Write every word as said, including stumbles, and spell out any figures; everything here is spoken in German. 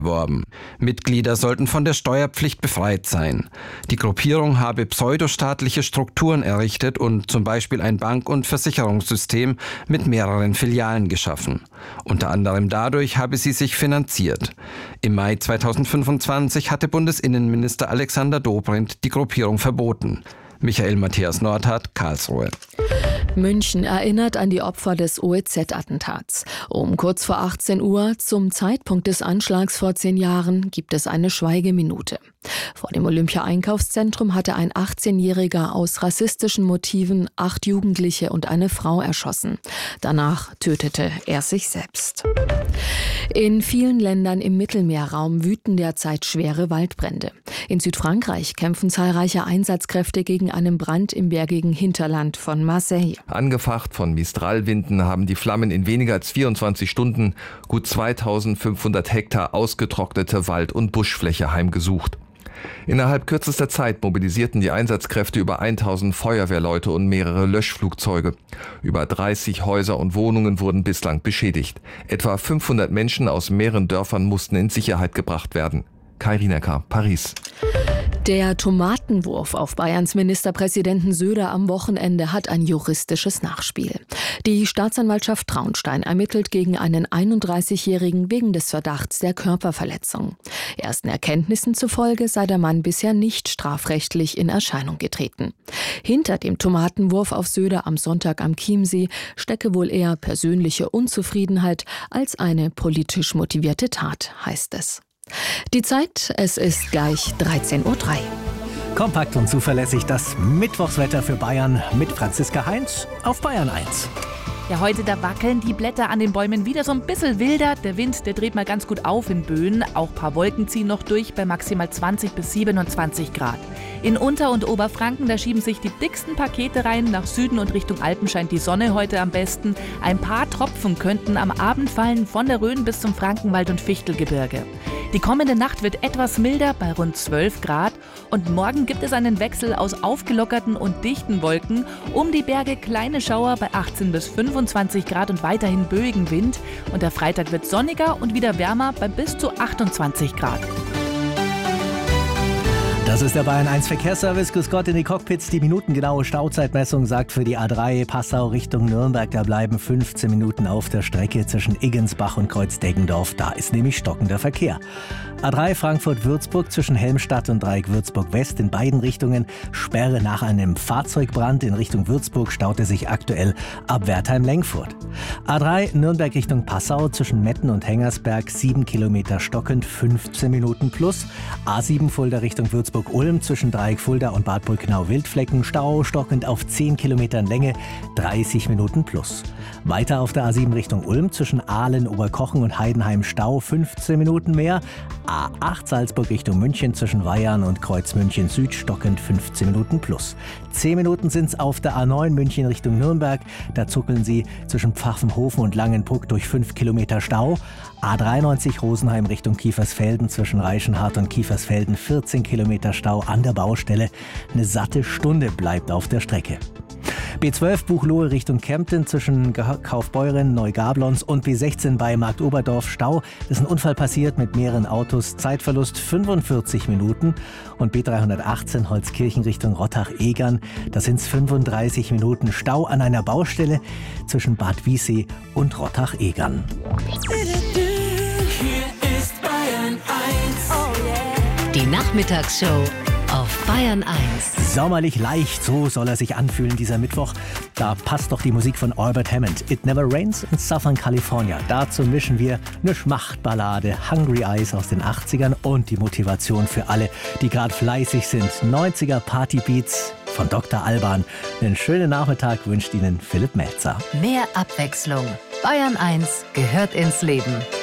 worben. Mitglieder sollten von der Steuerpflicht befreit sein. Die Gruppierung habe pseudostaatliche Strukturen errichtet und zum Beispiel ein Bank- und Versicherungssystem mit mehreren Filialen geschaffen. Unter anderem dadurch habe sie sich finanziert. Im Mai zweitausendfünfundzwanzig hatte Bundesinnenminister Alexander Dobrindt die Gruppierung verboten. Michael Matthias Nordhardt, Karlsruhe. München erinnert an die Opfer des O E Z-Attentats. Um kurz vor achtzehn Uhr, zum Zeitpunkt des Anschlags vor zehn Jahren, gibt es eine Schweigeminute. Vor dem Olympia-Einkaufszentrum hatte ein achtzehnjähriger aus rassistischen Motiven acht Jugendliche und eine Frau erschossen. Danach tötete er sich selbst. In vielen Ländern im Mittelmeerraum wüten derzeit schwere Waldbrände. In Südfrankreich kämpfen zahlreiche Einsatzkräfte gegen einen Brand im bergigen Hinterland von Marseille. Angefacht von Mistralwinden haben die Flammen in weniger als vierundzwanzig Stunden gut zweitausendfünfhundert Hektar ausgetrocknete Wald- und Buschfläche heimgesucht. Innerhalb kürzester Zeit mobilisierten die Einsatzkräfte über tausend Feuerwehrleute und mehrere Löschflugzeuge. Über dreißig Häuser und Wohnungen wurden bislang beschädigt. Etwa fünfhundert Menschen aus mehreren Dörfern mussten in Sicherheit gebracht werden. Kai Rinecker, Paris. Der Tomatenwurf auf Bayerns Ministerpräsidenten Söder am Wochenende hat ein juristisches Nachspiel. Die Staatsanwaltschaft Traunstein ermittelt gegen einen einunddreißigjährigen wegen des Verdachts der Körperverletzung. Ersten Erkenntnissen zufolge sei der Mann bisher nicht strafrechtlich in Erscheinung getreten. Hinter dem Tomatenwurf auf Söder am Sonntag am Chiemsee stecke wohl eher persönliche Unzufriedenheit als eine politisch motivierte Tat, heißt es. Die Zeit, es ist gleich dreizehn Uhr drei. Kompakt und zuverlässig das Mittwochswetter für Bayern mit Franziska Heinz auf Bayern eins. Ja, heute, da wackeln die Blätter an den Bäumen wieder so ein bisschen wilder. Der Wind, der dreht mal ganz gut auf in Böen. Auch ein paar Wolken ziehen noch durch bei maximal zwanzig bis siebenundzwanzig Grad. In Unter- und Oberfranken, da schieben sich die dicksten Pakete rein. Nach Süden und Richtung Alpen scheint die Sonne heute am besten. Ein paar Tropfen könnten am Abend fallen von der Rhön bis zum Frankenwald und Fichtelgebirge. Die kommende Nacht wird etwas milder bei rund zwölf Grad und morgen gibt es einen Wechsel aus aufgelockerten und dichten Wolken. Um die Berge kleine Schauer bei achtzehn bis fünfundzwanzig Grad und weiterhin böigen Wind. Und der Freitag wird sonniger und wieder wärmer bei bis zu achtundzwanzig Grad. Das ist der Bayern eins Verkehrsservice. Grüß Gott in die Cockpits. Die minutengenaue Stauzeitmessung sagt für die A drei Passau Richtung Nürnberg, da bleiben fünfzehn Minuten auf der Strecke zwischen Iggensbach und Kreuz-Deggendorf. Da ist nämlich stockender Verkehr. A drei Frankfurt-Würzburg zwischen Helmstadt und Dreieck Würzburg-West in beiden Richtungen. Sperre nach einem Fahrzeugbrand. In Richtung Würzburg staute sich aktuell ab Wertheim-Lengfurt. A drei Nürnberg Richtung Passau zwischen Metten und Hengersberg sieben Kilometer stockend, fünfzehn Minuten plus. A sieben Fulda Richtung Würzburg-Ulm zwischen Dreieck Fulda und Bad Brücknau-Wildflecken Stau stockend auf zehn Kilometern Länge, dreißig Minuten plus. Weiter auf der A sieben Richtung Ulm zwischen Aalen, Oberkochen und Heidenheim Stau fünfzehn Minuten mehr. A acht Salzburg Richtung München zwischen Weyarn und Kreuz München Süd stockend fünfzehn Minuten plus. zehn Minuten sind es auf der A neun München Richtung Nürnberg. Da zuckeln sie zwischen Pfaffenhofen und Langenbruck durch fünf Kilometer Stau. A dreiundneunzig Rosenheim Richtung Kiefersfelden zwischen Reichenhart und Kiefersfelden vierzehn Kilometer Stau an der Baustelle. Eine satte Stunde bleibt auf der Strecke. B zwölf Buchloe Richtung Kempten zwischen Kaufbeuren, Neugablons und B sechzehn bei Marktoberdorf Stau. Es ist ein Unfall passiert mit mehreren Autos. Zeitverlust fünfundvierzig Minuten. Und B dreihundertachtzehn Holzkirchen Richtung Rottach-Egern. Da sind es fünfunddreißig Minuten Stau an einer Baustelle zwischen Bad Wiessee und Rottach-Egern. Hier ist Bayern eins. Oh yeah. Die Nachmittagsshow auf Bayern eins. Sommerlich leicht, so soll er sich anfühlen, dieser Mittwoch. Da passt doch die Musik von Albert Hammond. It Never Rains in Southern California. Dazu mischen wir eine Schmachtballade, Hungry Eyes aus den achtzigern und die Motivation für alle, die gerade fleißig sind. neunziger Partybeats von Doktor Alban. Einen schönen Nachmittag wünscht Ihnen Philipp Melzer. Mehr Abwechslung. Bayern eins gehört ins Leben.